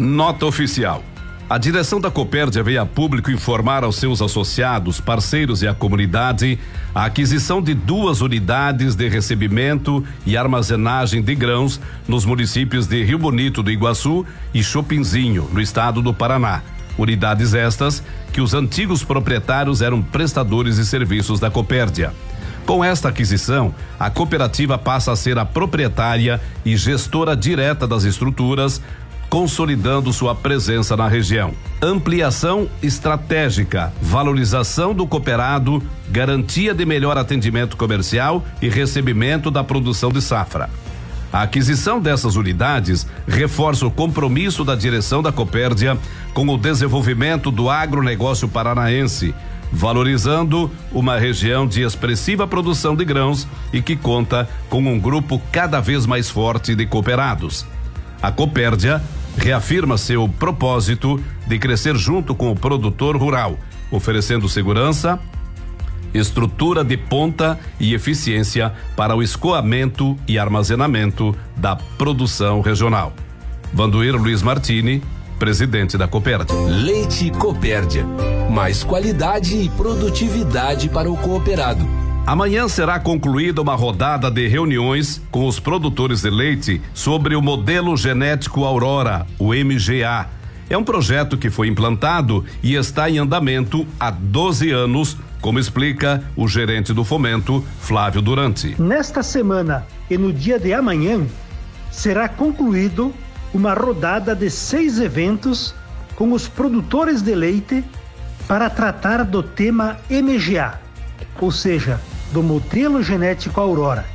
Nota oficial. A direção da Copérdia veio a público informar aos seus associados, parceiros e à comunidade a aquisição de 2 unidades de recebimento e armazenagem de grãos nos municípios de Rio Bonito do Iguaçu e Chopinzinho, no estado do Paraná. Unidades estas que os antigos proprietários eram prestadores de serviços da Copérdia. Com esta aquisição, a cooperativa passa a ser a proprietária e gestora direta das estruturas, consolidando sua presença na região. Ampliação estratégica, valorização do cooperado, garantia de melhor atendimento comercial e recebimento da produção de safra. A aquisição dessas unidades reforça o compromisso da direção da Copérdia com o desenvolvimento do agronegócio paranaense, valorizando uma região de expressiva produção de grãos e que conta com um grupo cada vez mais forte de cooperados. A Copérdia reafirma seu propósito de crescer junto com o produtor rural, oferecendo segurança, estrutura de ponta e eficiência para o escoamento e armazenamento da produção regional. Vandoir Luiz Martini, presidente da Copérdia. Leite Copérdia, mais qualidade e produtividade para o cooperado. Amanhã será concluída uma rodada de reuniões com os produtores de leite sobre o modelo genético Aurora, o MGA. É um projeto que foi implantado e está em andamento há 12 anos, como explica o gerente do Fomento, Flávio Durante. Nesta semana e no dia de amanhã, será concluído uma rodada de 6 eventos com os produtores de leite para tratar do tema MGA, ou seja, do modelo genético Aurora.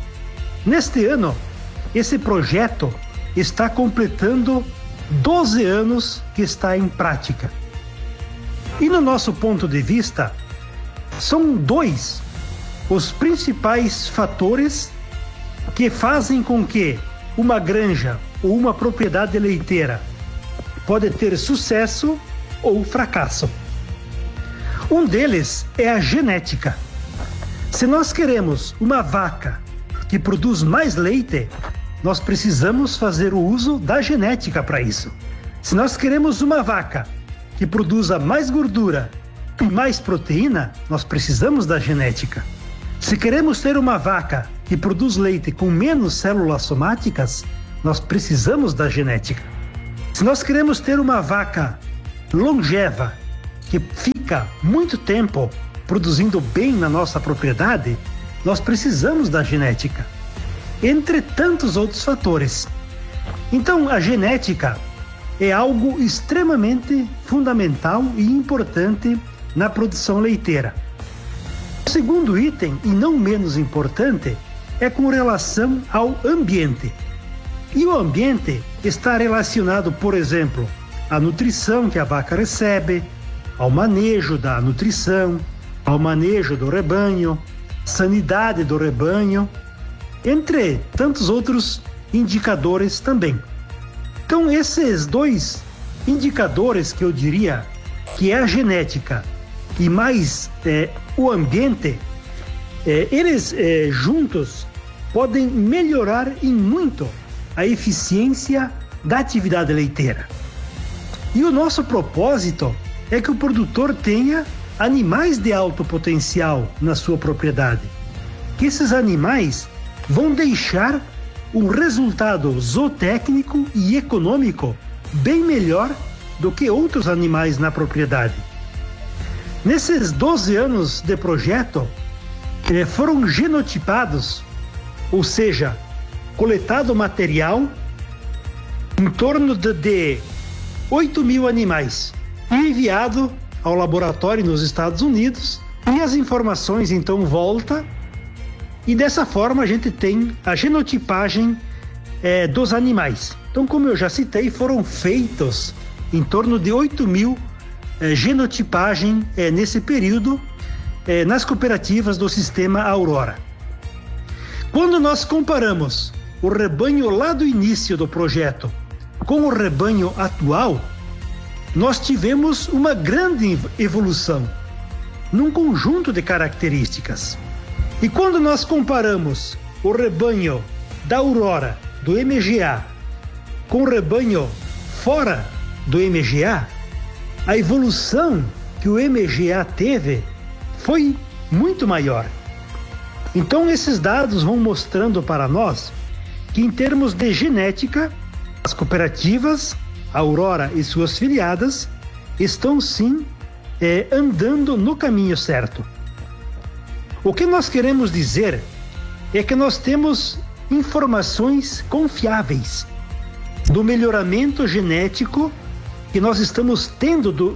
Neste ano, esse projeto está completando 12 anos que está em prática. E no nosso ponto de vista, são 2 os principais fatores que fazem com que uma granja ou uma propriedade leiteira pode ter sucesso ou fracasso. Um deles é a genética. Se nós queremos uma vaca que produz mais leite, nós precisamos fazer o uso da genética para isso. Se nós queremos uma vaca que produza mais gordura e mais proteína, nós precisamos da genética. Se queremos ter uma vaca que produz leite com menos células somáticas, nós precisamos da genética. Se nós queremos ter uma vaca longeva, que fica muito tempo produzindo bem na nossa propriedade, nós precisamos da genética, entre tantos outros fatores. Então, a genética é algo extremamente fundamental e importante na produção leiteira. O segundo item, e não menos importante, é com relação ao ambiente. E o ambiente está relacionado, por exemplo, à nutrição que a vaca recebe, ao manejo da nutrição, ao manejo do rebanho, sanidade do rebanho, entre tantos outros indicadores também. Então, esses 2 indicadores que eu diria que é a genética e mais o ambiente, eles juntos podem melhorar em muito a eficiência da atividade leiteira. E o nosso propósito é que o produtor tenha animais de alto potencial na sua propriedade, que esses animais vão deixar um resultado zootécnico e econômico bem melhor do que outros animais na propriedade. Nesses 12 anos de projeto, foram genotipados, ou seja, coletado material em torno de 8.000 animais e enviado ao laboratório nos Estados Unidos, e as informações então voltam, e dessa forma a gente tem a genotipagem dos animais. Então, como eu já citei, foram feitos em torno de 8.000 genotipagem nesse período nas cooperativas do sistema Aurora. Quando nós comparamos o rebanho lá do início do projeto com o rebanho atual, nós tivemos uma grande evolução num conjunto de características. E quando nós comparamos o rebanho da Aurora, do MGA, com o rebanho fora do MGA, a evolução que o MGA teve foi muito maior. Então esses dados vão mostrando para nós que, em termos de genética, as cooperativas Aurora e suas filiadas estão sim andando no caminho certo. O que nós queremos dizer é que nós temos informações confiáveis do melhoramento genético que nós estamos tendo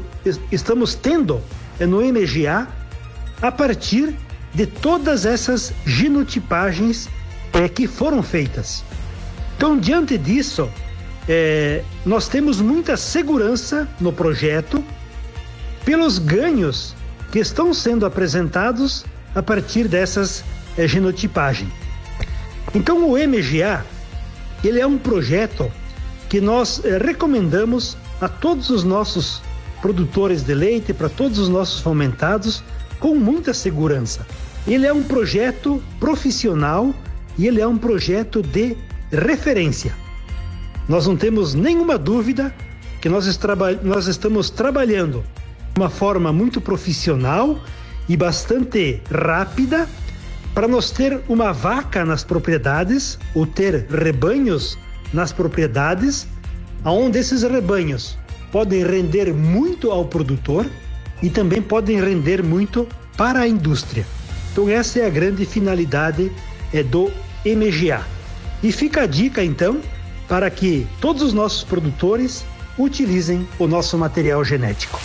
no MGA a partir de todas essas genotipagens que foram feitas. Então, diante disso, nós temos muita segurança no projeto pelos ganhos que estão sendo apresentados a partir dessas genotipagens. Então, o MGA, ele é um projeto que nós recomendamos a todos os nossos produtores de leite, para todos os nossos fomentados, com muita segurança. Ele é um projeto profissional e ele é um projeto de referência. Nós não temos nenhuma dúvida que nós estamos trabalhando de uma forma muito profissional e bastante rápida para nós ter uma vaca nas propriedades, ou ter rebanhos nas propriedades, onde esses rebanhos podem render muito ao produtor e também podem render muito para a indústria. Então essa é a grande finalidade do MGA. E fica a dica então para que todos os nossos produtores utilizem o nosso material genético.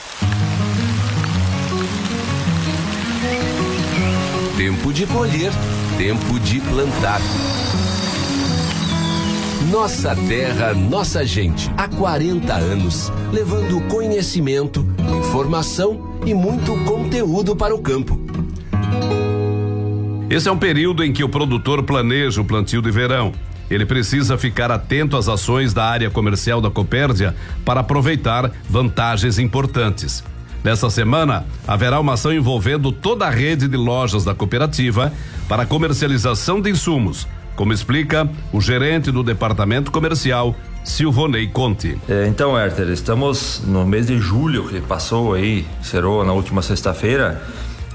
Tempo de colher, tempo de plantar. Nossa terra, nossa gente. Há 40 anos, levando conhecimento, informação e muito conteúdo para o campo. Esse é um período em que o produtor planeja o plantio de verão. Ele precisa ficar atento às ações da área comercial da Copérdia para aproveitar vantagens importantes. Nessa semana, haverá uma ação envolvendo toda a rede de lojas da cooperativa para comercialização de insumos, como explica o gerente do departamento comercial, Silvonei Conte. Então, Herter, estamos no mês de julho, que passou aí, cerrou na última sexta-feira.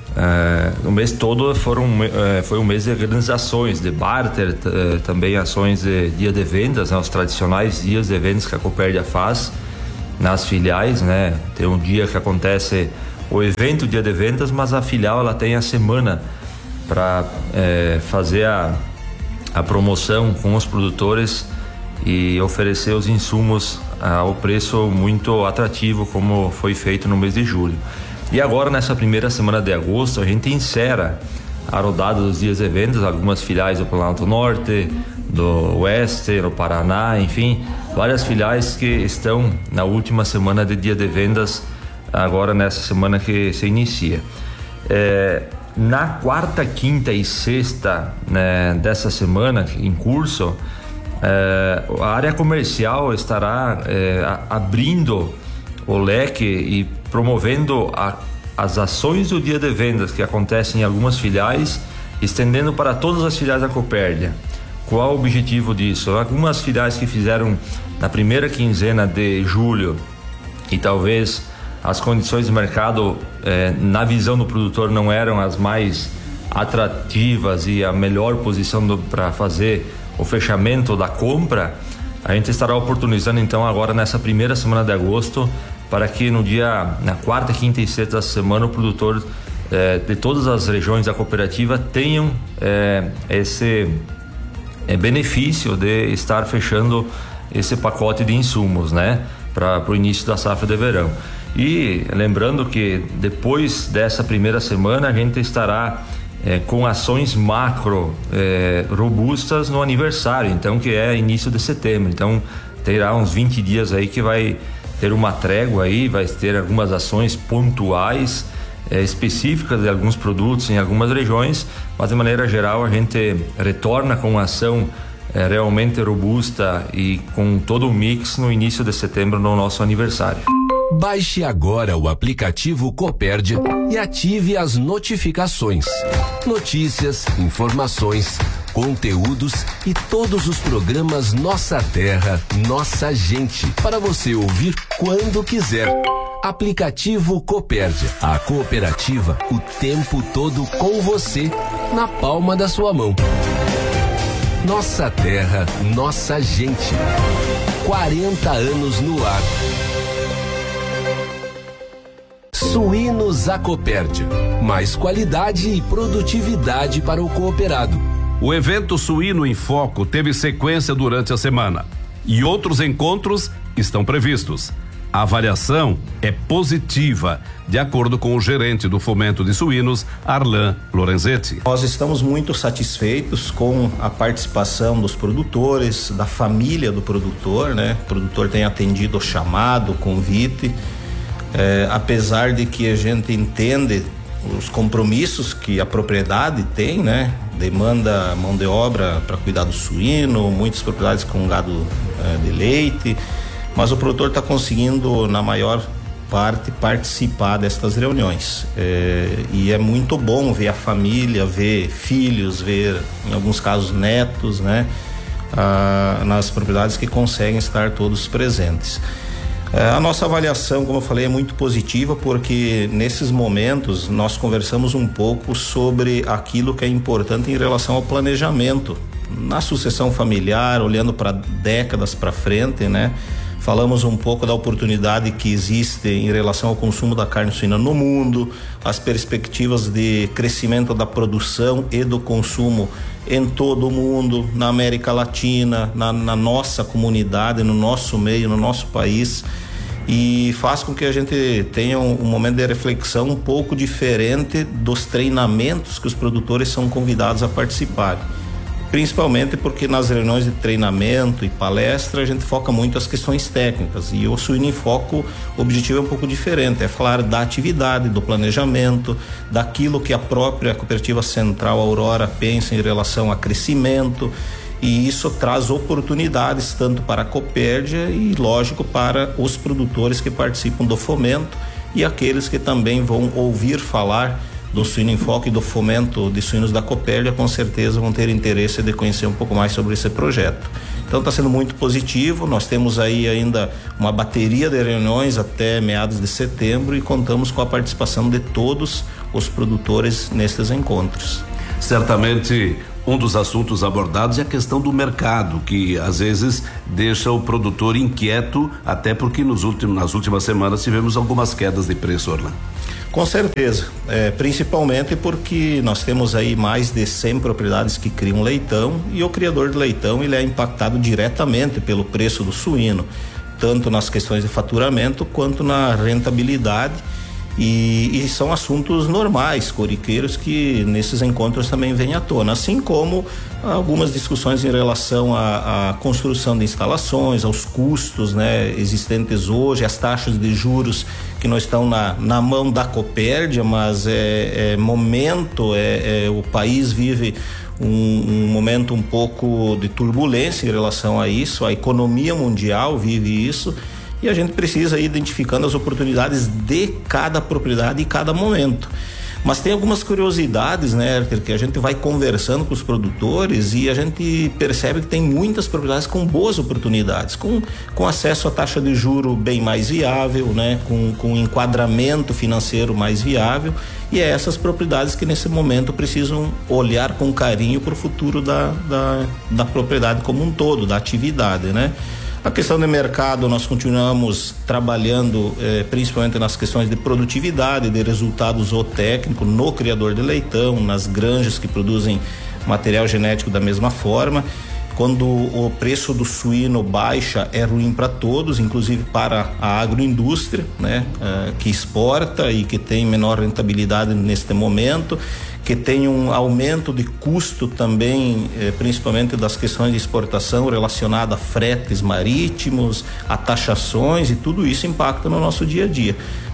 O mês todo foi um mês de grandes ações, de barter, também ações de dia de vendas, né, os tradicionais dias de vendas que a Copérdia faz nas filiais, né? Tem um dia que acontece o evento dia de vendas, mas a filial ela tem a semana para fazer a promoção com os produtores e oferecer os insumos ao preço muito atrativo, como foi feito no mês de julho. E agora, nessa primeira semana de agosto, a gente encerra a rodada dos dias de vendas, algumas filiais do Planalto Norte, do Oeste, no Paraná, enfim, várias filiais que estão na última semana de dia de vendas, agora nessa semana que se inicia. Na quarta, quinta e sexta, né, dessa semana em curso, a área comercial estará abrindo o leque e promovendo as ações do dia de vendas que acontecem em algumas filiais, estendendo para todas as filiais da Copérdia. Qual o objetivo disso? Algumas filiais que fizeram na primeira quinzena de julho e talvez as condições de mercado, na visão do produtor, não eram as mais atrativas e a melhor posição para fazer o fechamento da compra, a gente estará oportunizando então agora nessa primeira semana de agosto para que na quarta, quinta e sexta da semana o produtor de todas as regiões da cooperativa tenham esse benefício de estar fechando esse pacote de insumos, né, para o início da safra de verão. E lembrando que depois dessa primeira semana a gente estará com ações macro robustas no aniversário, então, que é início de setembro. Então terá uns 20 dias aí que vai ter uma trégua aí, vai ter algumas ações pontuais específicas de alguns produtos em algumas regiões, mas de maneira geral a gente retorna com uma ação realmente robusta e com todo o mix no início de setembro, no nosso aniversário. Baixe agora o aplicativo Copérdia e ative as notificações. Notícias, informações, conteúdos e todos os programas Nossa Terra, Nossa Gente, para você ouvir quando quiser. Aplicativo Copérdia, a cooperativa o tempo todo com você, na palma da sua mão. Nossa Terra, Nossa Gente. 40 anos no ar. Suínos Acopérdia. Mais qualidade e produtividade para o cooperado. O evento Suíno em Foco teve sequência durante a semana e outros encontros estão previstos. A avaliação é positiva, de acordo com o gerente do Fomento de Suínos, Arlan Lorenzetti. Nós estamos muito satisfeitos com a participação dos produtores, da família do produtor, né? O produtor tem atendido o chamado, o convite, apesar de que a gente entende os compromissos que a propriedade tem, né? Demanda mão de obra para cuidar do suíno, muitas propriedades com gado de leite, mas o produtor está conseguindo, na maior parte, participar destas reuniões. E é muito bom ver a família, ver filhos, ver, em alguns casos, netos, né? Nas propriedades que conseguem estar todos presentes. A nossa avaliação, como eu falei, é muito positiva, porque nesses momentos nós conversamos um pouco sobre aquilo que é importante em relação ao planejamento na sucessão familiar, olhando para décadas para frente, né? Falamos um pouco da oportunidade que existe em relação ao consumo da carne suína no mundo, as perspectivas de crescimento da produção e do consumo em todo o mundo, na América Latina, na nossa comunidade, no nosso meio, no nosso país, e faz com que a gente tenha um momento de reflexão um pouco diferente dos treinamentos que os produtores são convidados a participar. Principalmente porque nas reuniões de treinamento e palestra a gente foca muito as questões técnicas, e o Suíno em Foco, o objetivo é um pouco diferente, é falar da atividade, do planejamento, daquilo que a própria Cooperativa Central Aurora pensa em relação a crescimento, e isso traz oportunidades tanto para a Copérdia e, lógico, para os produtores que participam do fomento e aqueles que também vão ouvir falar do Suíno em Foco e do Fomento de Suínos da Copérdia, com certeza vão ter interesse de conhecer um pouco mais sobre esse projeto. Então está sendo muito positivo, nós temos aí ainda uma bateria de reuniões até meados de setembro e contamos com a participação de todos os produtores nestes encontros. Certamente um dos assuntos abordados é a questão do mercado, que às vezes deixa o produtor inquieto, até porque nas últimas semanas tivemos algumas quedas de preço, Orlando. Com certeza, principalmente porque nós temos aí mais de 100 propriedades que criam leitão, e o criador de leitão ele é impactado diretamente pelo preço do suíno, tanto nas questões de faturamento quanto na rentabilidade, e são assuntos normais, corriqueiros, que nesses encontros também vêm à tona, assim como algumas discussões em relação à construção de instalações, aos custos, né, existentes hoje, as taxas de juros que não estão na mão da Copérdia, mas o país vive um momento um pouco de turbulência em relação a isso, a economia mundial vive isso, e a gente precisa ir identificando as oportunidades de cada propriedade e cada momento. Mas tem algumas curiosidades, né, Herter, que a gente vai conversando com os produtores e a gente percebe que tem muitas propriedades com boas oportunidades, com acesso à taxa de juro bem mais viável, né, com enquadramento financeiro mais viável, e é essas propriedades que nesse momento precisam olhar com carinho para o futuro da propriedade como um todo, da atividade, né? A questão do mercado, nós continuamos trabalhando principalmente nas questões de produtividade, de resultados zootécnicos no criador de leitão, nas granjas que produzem material genético da mesma forma. Quando o preço do suíno baixa, é ruim para todos, inclusive para a agroindústria, né? Que exporta e que tem menor rentabilidade neste momento, que tem um aumento de custo também, principalmente das questões de exportação relacionada a fretes marítimos, a taxações, e tudo isso impacta no nosso dia a dia.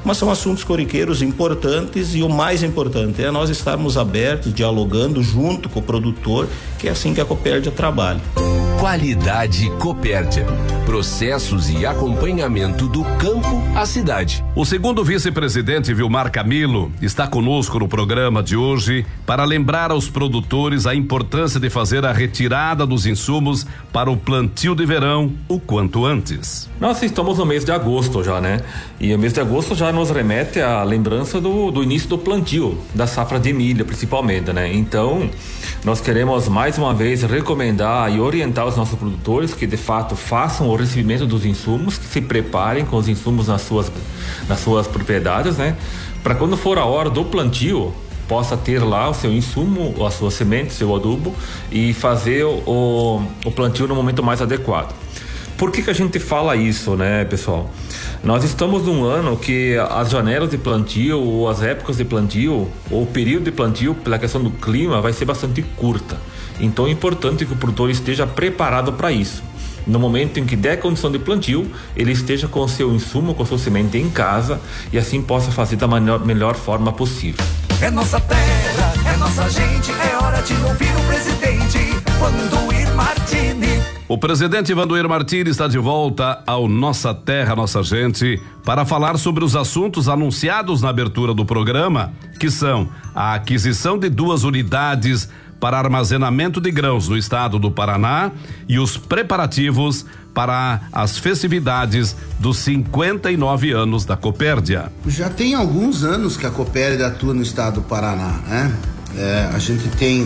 mas são assuntos corriqueiros importantes, e o mais importante é nós estarmos abertos, dialogando junto com o produtor, que é assim que a Copérdia trabalha. Qualidade Copérdia. Processos e acompanhamento do campo à cidade. O segundo vice-presidente Vilmar Camilo está conosco no programa de hoje para lembrar aos produtores a importância de fazer a retirada dos insumos para o plantio de verão o quanto antes. Nós estamos no mês de agosto já, né? E o mês de agosto já nos remete à lembrança do início do plantio, da safra de milho principalmente, né? Então, nós queremos mais uma vez recomendar e orientar os nossos produtores que de fato façam o recebimento dos insumos, que se preparem com os insumos nas suas propriedades, né? Para quando for a hora do plantio, possa ter lá o seu insumo, a sua semente, seu adubo, e fazer o plantio no momento mais adequado. Por que a gente fala isso, né, pessoal? Nós estamos num ano que as janelas de plantio, ou as épocas de plantio, ou o período de plantio, pela questão do clima, vai ser bastante curta. Então é importante que o produtor esteja preparado para isso. No momento em que der condição de plantio, ele esteja com o seu insumo, com a sua semente em casa, e assim possa fazer da melhor forma possível. É nossa terra, é nossa gente, é hora de ouvir o presidente Vandoir Martini. O presidente Vandoir Martini está de volta ao Nossa Terra, Nossa Gente, para falar sobre os assuntos anunciados na abertura do programa, que são a aquisição de 2 unidades para armazenamento de grãos no estado do Paraná e os preparativos para as festividades dos 59 anos da Copérdia. Já tem alguns anos que a Copérdia atua no estado do Paraná, né? A gente tem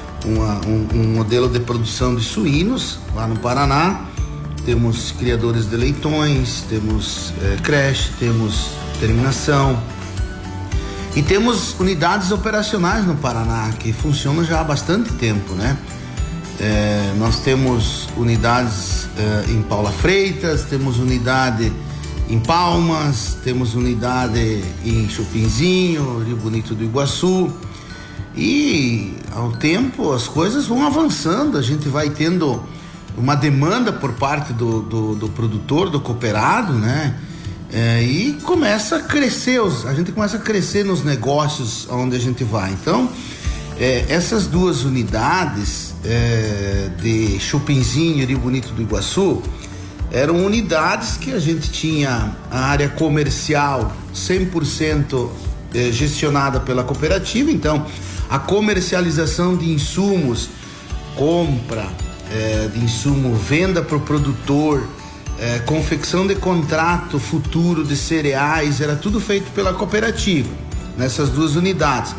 um modelo de produção de suínos lá no Paraná, temos criadores de leitões, temos creche, temos terminação e temos unidades operacionais no Paraná que funcionam já há bastante tempo, né? Nós temos unidades em Paula Freitas, temos unidade em Palmas, temos unidade em Chupinzinho, Rio Bonito do Iguaçu, e ao tempo as coisas vão avançando, a gente vai tendo uma demanda por parte do produtor, do cooperado, né? E começa a crescer, a gente começa a crescer nos negócios onde a gente vai. Então, essas 2 unidades de Chupinzinho e Rio Bonito do Iguaçu eram unidades que a gente tinha a área comercial 100% gestionada pela cooperativa. Então, a comercialização de insumos, compra de insumo, venda para o produtor, confecção de contrato futuro de cereais, era tudo feito pela cooperativa nessas 2 unidades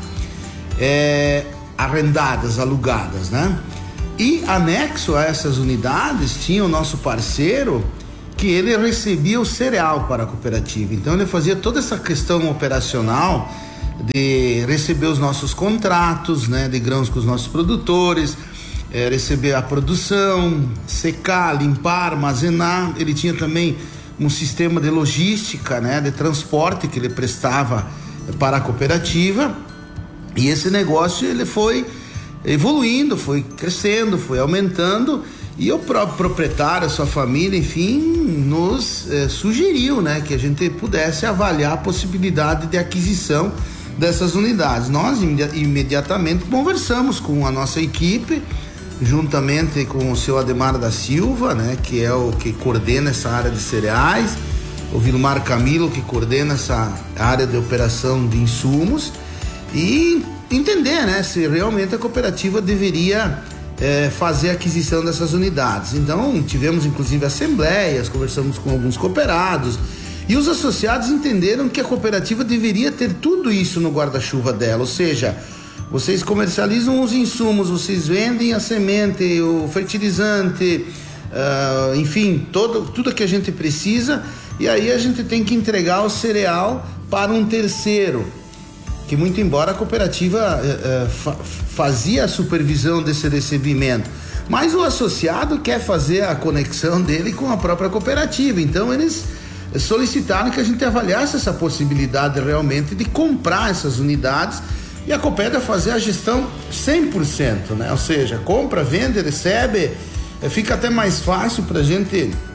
arrendadas, alugadas, né? E anexo a essas unidades tinha o nosso parceiro, que ele recebia o cereal para a cooperativa. Então ele fazia toda essa questão operacional de receber os nossos contratos, né, de grãos com os nossos produtores, receber a produção, secar, limpar, armazenar. Ele tinha também um sistema de logística, né, de transporte que ele prestava para a cooperativa. E esse negócio ele foi evoluindo, foi crescendo, foi aumentando, e o próprio proprietário, a sua família, enfim, nos sugeriu, né, que a gente pudesse avaliar a possibilidade de aquisição dessas unidades. Nós imediatamente conversamos com a nossa equipe, juntamente com o seu Ademar da Silva, né, que é o que coordena essa área de cereais, o Vilmar Camilo, que coordena essa área de operação de insumos, e entender, né, se realmente a cooperativa deveria fazer a aquisição dessas unidades. Então tivemos inclusive assembleias, conversamos com alguns cooperados, e os associados entenderam que a cooperativa deveria ter tudo isso no guarda-chuva dela, ou seja, vocês comercializam os insumos, vocês vendem a semente, o fertilizante, enfim, tudo que a gente precisa, e aí a gente tem que entregar o cereal para um terceiro, que muito embora a cooperativa fazia a supervisão desse recebimento, mas o associado quer fazer a conexão dele com a própria cooperativa. Então eles solicitaram que a gente avaliasse essa possibilidade realmente de comprar essas unidades e a cooperativa fazer a gestão 100%, né? Ou seja, compra, vende, recebe, fica até mais fácil para a gente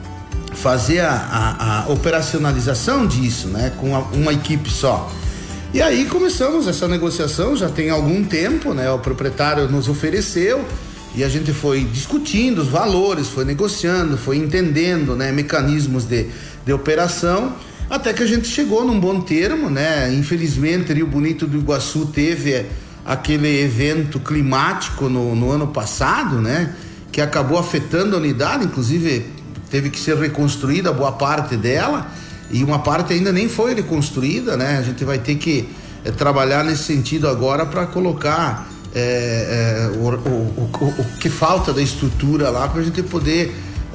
fazer a operacionalização disso, né, com uma equipe só. E aí começamos essa negociação, já tem algum tempo, né, o proprietário nos ofereceu e a gente foi discutindo os valores, foi negociando, foi entendendo, né, mecanismos de operação, até que a gente chegou num bom termo, né. Infelizmente Rio Bonito do Iguaçu teve aquele evento climático no ano passado, né, que acabou afetando a unidade, inclusive teve que ser reconstruída boa parte dela, e uma parte ainda nem foi reconstruída, né? A gente vai ter que trabalhar nesse sentido agora para colocar o que falta da estrutura lá para a gente poder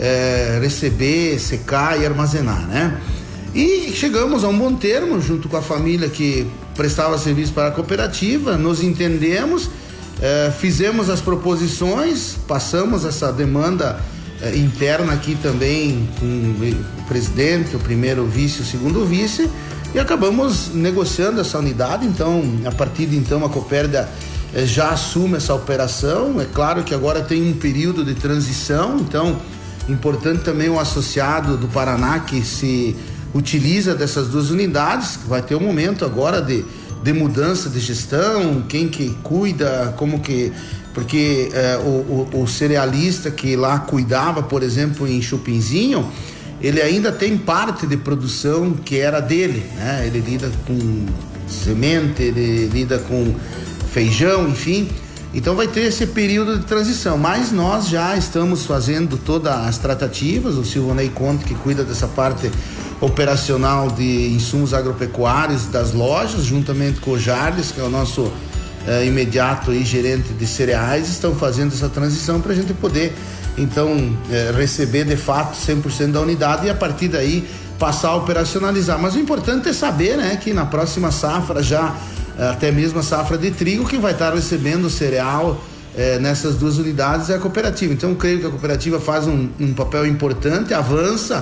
receber, secar e armazenar, né? E chegamos a um bom termo junto com a família que prestava serviço para a cooperativa, nos entendemos, fizemos as proposições, passamos essa demanda interna aqui também com o presidente, o primeiro vice, o segundo vice, e acabamos negociando essa unidade. Então, a partir de então, a Copérdia já assume essa operação. É claro que agora tem um período de transição, então importante também o associado do Paraná que se utiliza dessas duas unidades, vai ter um momento agora de mudança de gestão, quem que cuida, como que... Porque o cerealista que lá cuidava, por exemplo, em Chupinzinho, ele ainda tem parte de produção que era dele, né? Ele lida com semente, ele lida com feijão, enfim. Então vai ter esse período de transição, mas nós já estamos fazendo todas as tratativas, o Silvonei Conte que cuida dessa parte operacional de insumos agropecuários das lojas, juntamente com o Jarles, que é o nosso imediato e gerente de cereais, estão fazendo essa transição para a gente poder então receber de fato 100% da unidade e a partir daí passar a operacionalizar. Mas o importante é saber, né, que na próxima safra já até mesmo a safra de trigo que vai estar recebendo cereal nessas duas unidades é a cooperativa. Então eu creio que a cooperativa faz um papel importante, avança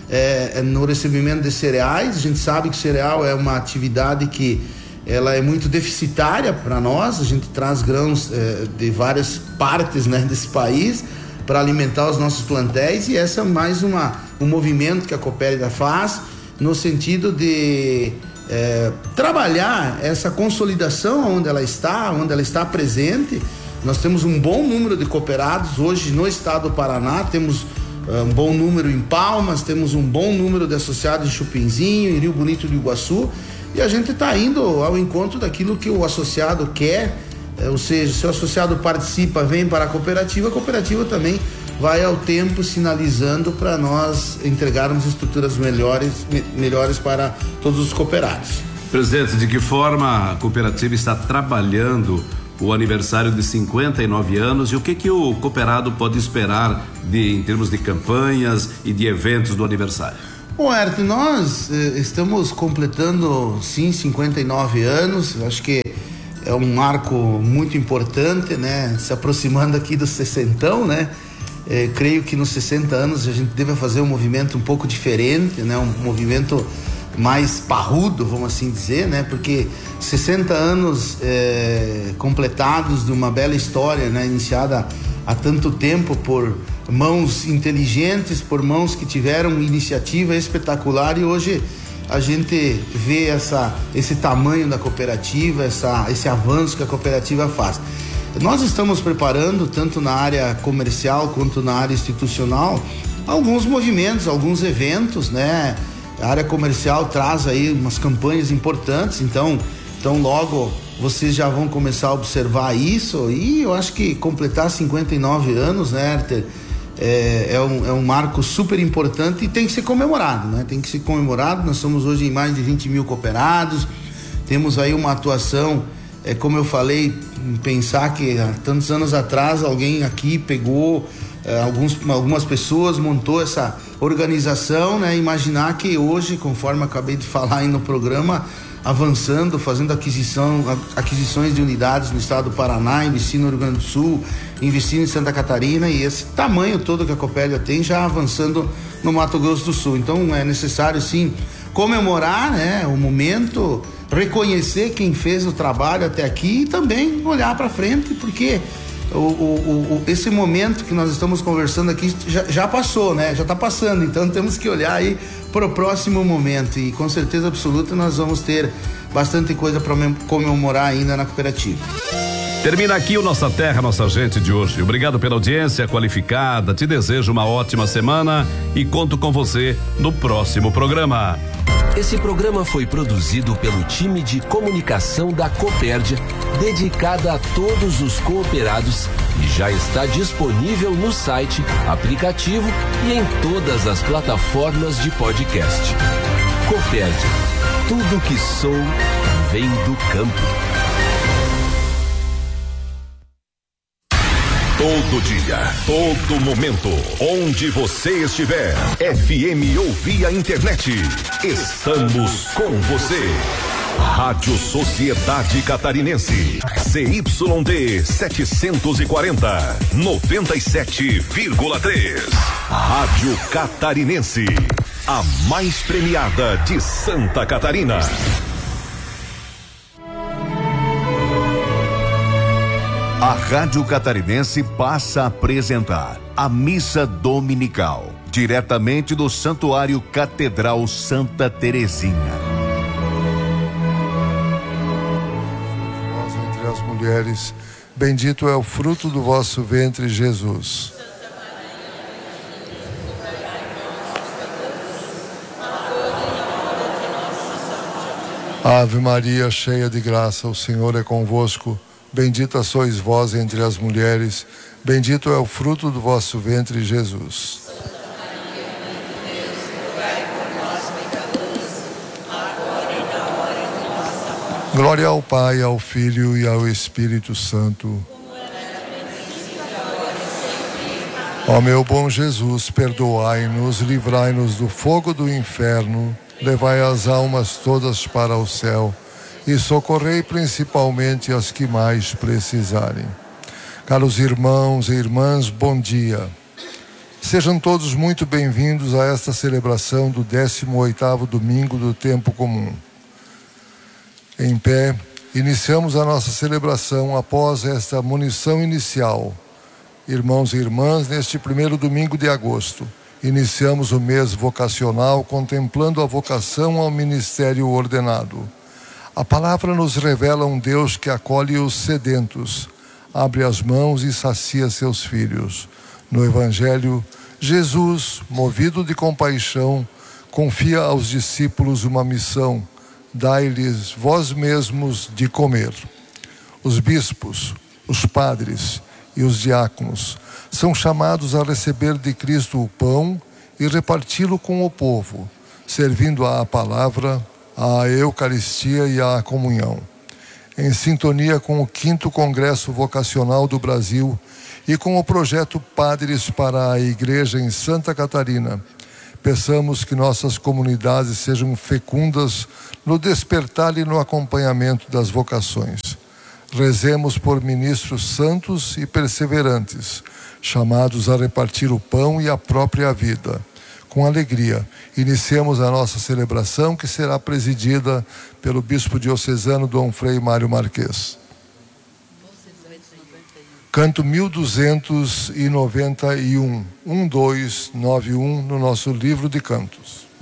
no recebimento de cereais. A gente sabe que o cereal é uma atividade que ela é muito deficitária para nós. A gente traz grãos de várias partes, né, desse país para alimentar os nossos plantéis, e essa é mais um movimento que a Copérdia faz no sentido de trabalhar essa consolidação onde ela está presente. Nós temos um bom número de cooperados hoje no estado do Paraná, temos um bom número em Palmas, temos um bom número de associados em Chupinzinho, em Rio Bonito do Iguaçu, e a gente está indo ao encontro daquilo que o associado quer, ou seja, se o associado participa, vem para a cooperativa também vai ao tempo sinalizando para nós entregarmos estruturas melhores para todos os cooperados. Presidente, de que forma a cooperativa está trabalhando o aniversário de 59 anos e o que o cooperado pode esperar em termos de campanhas e de eventos do aniversário? Bom, Herto, nós estamos completando sim 59 anos, eu acho que é um marco muito importante, né? Se aproximando aqui dos 60, né? Creio que nos 60 anos a gente deve fazer um movimento um pouco diferente, né? Um movimento mais parrudo, vamos assim dizer, né? Porque 60 anos completados de uma bela história, né? Iniciada há tanto tempo por mãos inteligentes, por mãos que tiveram iniciativa espetacular, e hoje a gente vê esse tamanho da cooperativa, esse avanço que a cooperativa faz. Nós estamos preparando, tanto na área comercial quanto na área institucional, alguns movimentos, alguns eventos, né? A área comercial traz aí umas campanhas importantes, então logo vocês já vão começar a observar isso, e eu acho que completar 59 anos, né, Herter, é um marco super importante e tem que ser comemorado, né? Tem que ser comemorado. Nós somos hoje em mais de 20 mil cooperados, temos aí uma atuação, como eu falei, pensar que há tantos anos atrás alguém aqui pegou algumas pessoas, montou essa organização, né? Imaginar que hoje, conforme acabei de falar aí no programa, avançando, fazendo aquisições de unidades no estado do Paraná, investindo no Rio Grande do Sul, investindo em Santa Catarina, e esse tamanho todo que a Copérdia tem, já avançando no Mato Grosso do Sul. Então é necessário sim comemorar, né, o momento, reconhecer quem fez o trabalho até aqui e também olhar para frente, porque esse momento que nós estamos conversando aqui já passou, né? Já está passando, então temos que olhar aí para o próximo momento e com certeza absoluta nós vamos ter bastante coisa para comemorar ainda na cooperativa. Termina aqui o Nossa Terra, Nossa Gente de hoje. Obrigado pela audiência qualificada, te desejo uma ótima semana e conto com você no próximo programa. Esse programa foi produzido pelo time de comunicação da Copérdia, dedicada a todos os cooperados e já está disponível no site, aplicativo e em todas as plataformas de podcast. Copérdia, tudo que sou vem do campo. Todo dia, todo momento, onde você estiver, FM ou via internet, estamos com você. Rádio Sociedade Catarinense, CYD 740, 97,3. Rádio Catarinense, a mais premiada de Santa Catarina. A Rádio Catarinense passa a apresentar a Missa Dominical, diretamente do Santuário Catedral Santa Terezinha. Vós entre as mulheres, bendito é o fruto do vosso ventre, Jesus. Ave Maria, cheia de graça, o Senhor é convosco. Bendita sois vós entre as mulheres, bendito é o fruto do vosso ventre, Jesus. Glória ao Pai, ao Filho e ao Espírito Santo. Ó meu bom Jesus, perdoai-nos, livrai-nos do fogo do inferno, levai as almas todas para o céu e socorrei principalmente as que mais precisarem. Caros irmãos e irmãs, bom dia. Sejam todos muito bem-vindos a esta celebração do 18º domingo do tempo comum. Em pé, iniciamos a nossa celebração após esta munição inicial. Irmãos e irmãs, neste primeiro domingo de agosto, iniciamos o mês vocacional contemplando a vocação ao ministério ordenado. A palavra nos revela um Deus que acolhe os sedentos, abre as mãos e sacia seus filhos. No Evangelho, Jesus, movido de compaixão, confia aos discípulos uma missão: dai-lhes vós mesmos de comer. Os bispos, os padres e os diáconos são chamados a receber de Cristo o pão e reparti-lo com o povo, servindo à palavra, à Eucaristia e à comunhão. Em sintonia com o 5º Congresso Vocacional do Brasil e com o projeto Padres para a Igreja em Santa Catarina, peçamos que nossas comunidades sejam fecundas no despertar e no acompanhamento das vocações. Rezemos por ministros santos e perseverantes, chamados a repartir o pão e a própria vida. Com alegria, iniciemos a nossa celebração, que será presidida pelo bispo diocesano Dom Frei Mário Marques. Canto 1291, 1291 no nosso livro de cantos.